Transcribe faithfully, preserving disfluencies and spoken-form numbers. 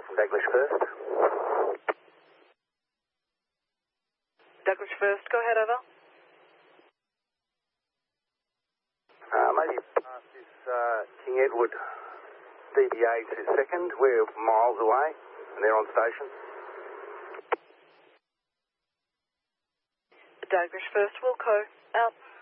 from Douglas First. Douglas First, go ahead, over. Uh, maybe past this uh, King Edward D B A to second. We're miles away and they're on station. Douglas First, Wilco, out.